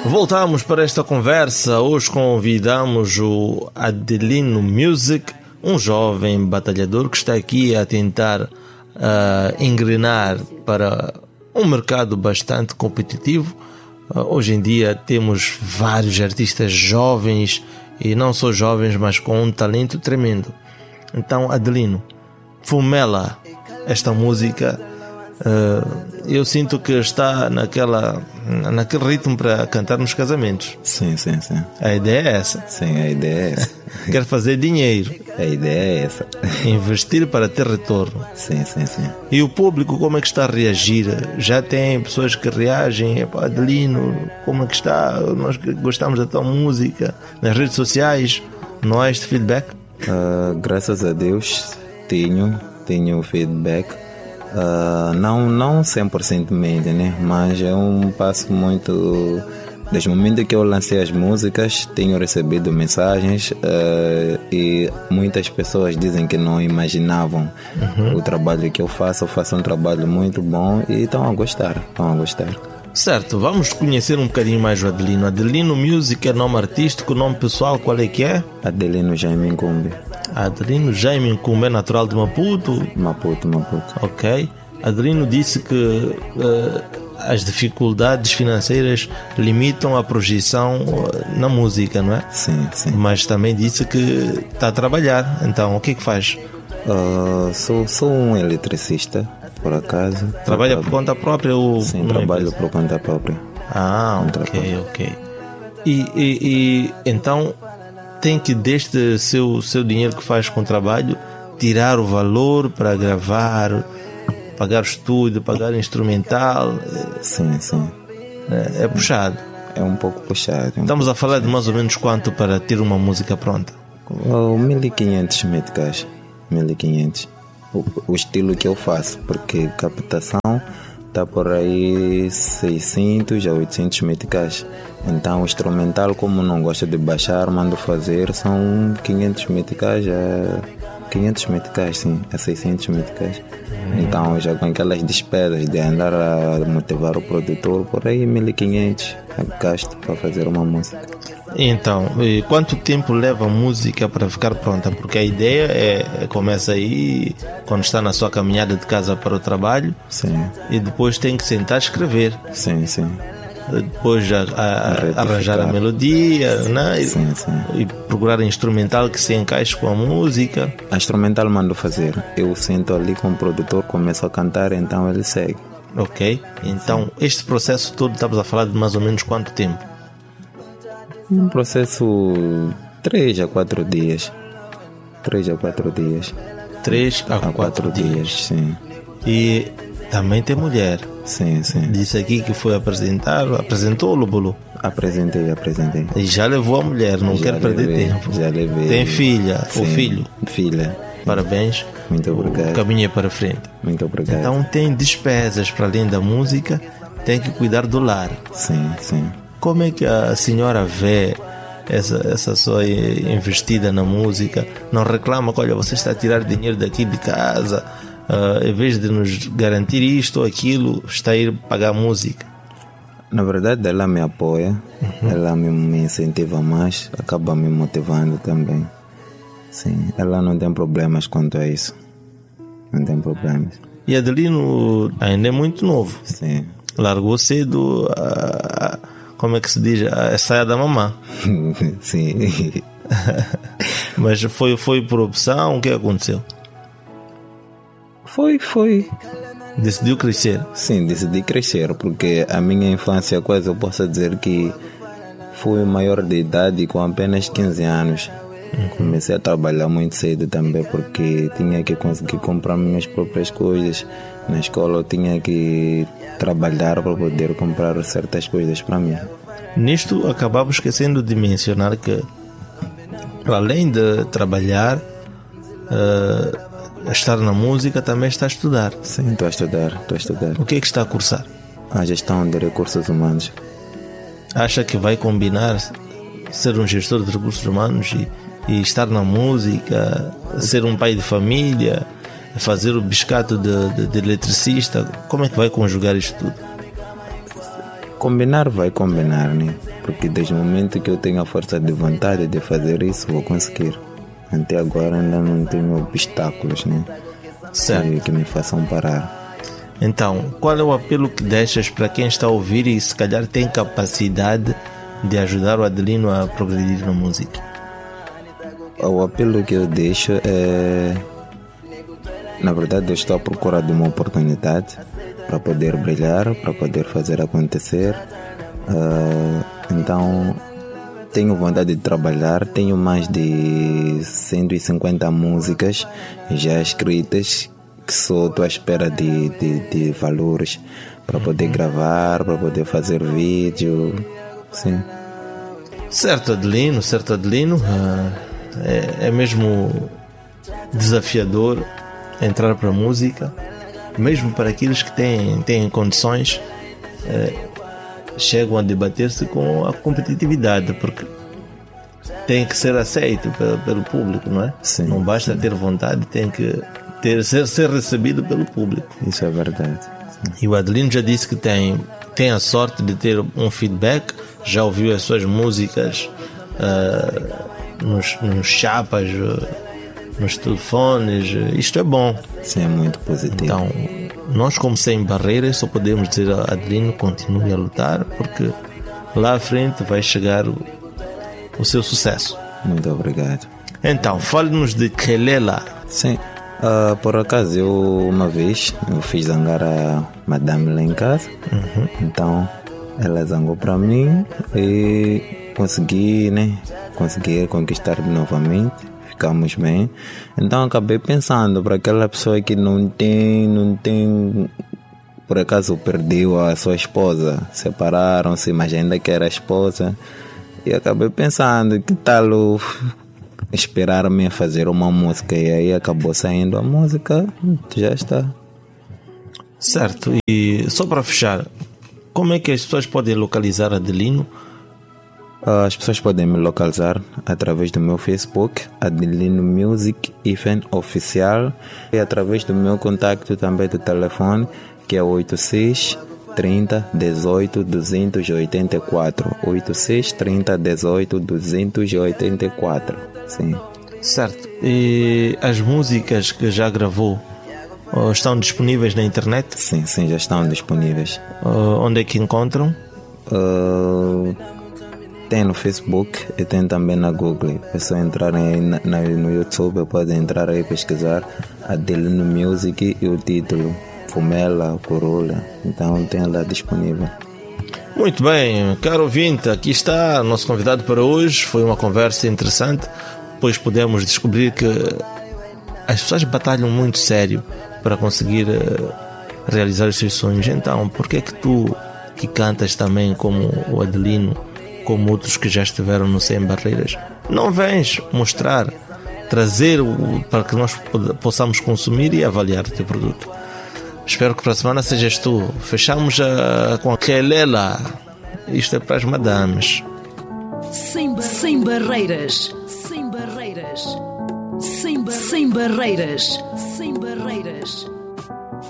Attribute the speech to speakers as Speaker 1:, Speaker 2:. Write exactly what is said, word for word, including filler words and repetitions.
Speaker 1: Voltamos para esta conversa. Hoje convidamos o Adelino Music, um jovem batalhador que está aqui a tentar uh, engrenar para um mercado bastante competitivo. Uh, hoje em dia temos vários artistas jovens, e não só jovens, mas com um talento tremendo. Então, Adelino, Fumela, esta música, uh, eu sinto que está naquela, naquele ritmo para cantar nos casamentos.
Speaker 2: Sim, sim, sim.
Speaker 1: A ideia é essa.
Speaker 2: Sim, a ideia é essa.
Speaker 1: Quer fazer dinheiro.
Speaker 2: A ideia é essa.
Speaker 1: Investir para ter retorno.
Speaker 2: Sim, sim, sim.
Speaker 1: E o público, como é que está a reagir? Já tem pessoas que reagem? Epá, Adelino, como é que está? Nós gostamos da tua música. Nas redes sociais, não há este feedback?
Speaker 2: Uh, graças a Deus, tenho, tenho feedback. Uh, não, não cem por cento, né? Mas é um passo muito... Desde o momento que eu lancei as músicas, tenho recebido mensagens uh, e muitas pessoas dizem que não imaginavam uhum. o trabalho que eu faço. Eu faço um trabalho muito bom e estão a gostar, estão a gostar.
Speaker 1: Certo, vamos conhecer um bocadinho mais o Adelino. Adelino Music é nome artístico, nome pessoal, qual é que é?
Speaker 2: Adelino Jaime Ncumbi.
Speaker 1: Adelino Jaime Ncumbi é natural de Maputo?
Speaker 2: Maputo, Maputo.
Speaker 1: Ok. Adelino disse que uh, as dificuldades financeiras limitam a projeção uh, na música, não é?
Speaker 2: Sim, sim.
Speaker 1: Mas também disse que está a trabalhar. Então, o que é que faz?
Speaker 2: Uh, sou, sou um eletricista, por acaso.
Speaker 1: Trabalha por conta própria ou...
Speaker 2: Sim, trabalho por conta própria.
Speaker 1: Ah, ok, ok. E, e, e então tem que deste seu, seu dinheiro que faz com o trabalho tirar o valor para gravar, pagar o estúdio, pagar o instrumental.
Speaker 2: Sim, sim.
Speaker 1: É, é puxado.
Speaker 2: É um pouco puxado. É um
Speaker 1: Estamos
Speaker 2: pouco
Speaker 1: a falar
Speaker 2: puxado.
Speaker 1: de mais ou menos quanto para ter uma música pronta?
Speaker 2: Oh, mil e quinhentos meticais. mil e quinhentos. O, o estilo que eu faço, porque captação está por aí seiscentos a oitocentos meticais. Então o instrumental, como não gosto de baixar, mando fazer, são quinhentos meticais a quinhentos meticais, sim, a seiscentos meticais. Então já com aquelas despesas de andar a motivar o produtor, por aí mil e quinhentos gasto para fazer uma música.
Speaker 1: Então, e quanto tempo leva a música para ficar pronta? Porque a ideia é, começa aí quando está na sua caminhada de casa para o trabalho.
Speaker 2: Sim.
Speaker 1: E depois tem que sentar a escrever.
Speaker 2: Sim, sim.
Speaker 1: Depois a, a, a arranjar a melodia, né? E,
Speaker 2: sim, sim.
Speaker 1: e procurar instrumental que se encaixe com a música.
Speaker 2: A instrumental mando fazer. Eu sento ali com o produtor, começo a cantar, então ele segue.
Speaker 1: Ok. Então sim. Este processo todo estamos a falar de mais ou menos quanto tempo?
Speaker 2: Um processo três a quatro dias. três a quatro dias.
Speaker 1: três a quatro dias.
Speaker 2: dias, sim.
Speaker 1: E também tem mulher.
Speaker 2: Sim, sim.
Speaker 1: Disse aqui que foi apresentar, apresentou o Lobolo?
Speaker 2: Apresentei, apresentei.
Speaker 1: E já levou a mulher, não
Speaker 2: já
Speaker 1: quero perder
Speaker 2: levei,
Speaker 1: tempo.
Speaker 2: Já levei.
Speaker 1: Tem filha,
Speaker 2: sim,
Speaker 1: ou filho?
Speaker 2: Filha.
Speaker 1: Parabéns.
Speaker 2: Muito obrigado.
Speaker 1: O caminho é para frente.
Speaker 2: Muito obrigado.
Speaker 1: Então tem despesas para além da música, tem que cuidar do lar.
Speaker 2: Sim, sim.
Speaker 1: Como é que a senhora vê essa, essa sua investida na música? Não reclama que, olha, você está a tirar dinheiro daqui de casa, uh, em vez de nos garantir isto ou aquilo, está a ir pagar música?
Speaker 2: Na verdade, ela me apoia, uhum. ela me, me incentiva mais, acaba me motivando também. Sim, ela não tem problemas quanto a isso. Não tem problemas.
Speaker 1: E Adelino ainda é muito novo.
Speaker 2: Sim.
Speaker 1: Largou cedo a... Como é que se diz? A saia da mamã.
Speaker 2: Sim.
Speaker 1: Mas foi, foi por opção? O que aconteceu?
Speaker 2: Foi, foi.
Speaker 1: Decidiu crescer?
Speaker 2: Sim, decidi crescer, porque a minha infância quase eu posso dizer que fui maior de idade com apenas quinze anos. Uhum. Comecei a trabalhar muito cedo também, porque tinha que conseguir comprar minhas próprias coisas. Na escola eu tinha que trabalhar para poder comprar certas coisas para mim.
Speaker 1: Nisto acabamos esquecendo de mencionar que, além de trabalhar, uh, estar na música, também está a estudar.
Speaker 2: Sim, estou a estudar, estou a estudar.
Speaker 1: O que é que está a cursar?
Speaker 2: A gestão de recursos humanos.
Speaker 1: Acha que vai combinar ser um gestor de recursos humanos e, e estar na música, ser um pai de família, fazer o biscato de, de, de eletricista? Como é que vai conjugar isto tudo?
Speaker 2: Combinar vai combinar, né? Porque desde o momento que eu tenho a força de vontade de fazer isso, vou conseguir. Até agora ainda não tenho obstáculos, né?
Speaker 1: Certo.
Speaker 2: Que, que me façam parar.
Speaker 1: Então, qual é o apelo que deixas para quem está a ouvir e se calhar tem capacidade de ajudar o Adelino a progredir na música?
Speaker 2: O apelo que eu deixo é... Na verdade, eu estou à procura de uma oportunidade para poder brilhar, para poder fazer acontecer. Uh, então, tenho vontade de trabalhar. Tenho mais de cento e cinquenta músicas já escritas, que só estou à espera de, de, de valores para poder gravar, para poder fazer vídeo. Sim.
Speaker 1: Certo, Adelino, certo, Adelino. Uh, é, é mesmo desafiador entrar para a música, mesmo para aqueles que têm, têm condições, eh, chegam a debater-se com a competitividade, porque tem que ser aceito pelo, pelo público, não é?
Speaker 2: Sim,
Speaker 1: não basta sim. ter vontade, tem que ter, ser, ser recebido pelo público.
Speaker 2: Isso é verdade. Sim.
Speaker 1: E o Adelino já disse que tem, tem a sorte de ter um feedback, já ouviu as suas músicas uh, nos, nos chapas, uh, nos telefones, isto é bom.
Speaker 2: Sim, é muito positivo.
Speaker 1: Então, nós como Sem Barreiras só podemos dizer a Adelino, continue a lutar, porque lá à frente vai chegar o, o seu sucesso.
Speaker 2: Muito obrigado.
Speaker 1: Então, fale-nos de Kelela.
Speaker 2: Sim, uh, por acaso eu uma vez eu fiz zangar a madame lá em casa. Uhum. Então ela zangou para mim e consegui, né, consegui conquistar novamente. Ficamos bem. Então acabei pensando para aquela pessoa que não tem, não tem, por acaso perdeu a sua esposa, separaram-se, mas ainda que era a esposa, e acabei pensando que tal eu esperar-me a fazer uma música, e aí acabou saindo a música, já está.
Speaker 1: Certo, e só para fechar, como é que as pessoas podem localizar Adelino?
Speaker 2: As pessoas podem me localizar através do meu Facebook, Adelino Music Ifen Oficial, e através do meu contacto também do telefone, que é oito seis, trinta, dezoito, duzentos e oitenta e quatro. oito seis, trinta, dezoito, duzentos e oitenta e quatro. Sim.
Speaker 1: Certo. E as músicas que já gravou estão disponíveis na internet?
Speaker 2: Sim, sim, já estão disponíveis.
Speaker 1: Uh, onde é que encontram?
Speaker 2: Uh... Tem no Facebook e tem também na Google. É só entrar aí na, na, no YouTube, pode entrar aí e pesquisar Adelino Music e o título Fumela, Corolla. Então tem lá disponível.
Speaker 1: Muito bem, caro ouvinte, aqui está o nosso convidado para hoje. Foi uma conversa interessante, pois pudemos descobrir que as pessoas batalham muito sério para conseguir uh, realizar os seus sonhos. Então, por que é que tu, que cantas também como o Adelino, como outros que já estiveram no Sem Barreiras, não vens mostrar, trazer o, para que nós possamos consumir e avaliar o teu produto? Espero que para a semana sejas tu. Fechamos a, com a Kelela. Isto é para as madames.
Speaker 3: Sem, sem barreiras, sem barreiras, sem, sem barreiras, sem barreiras.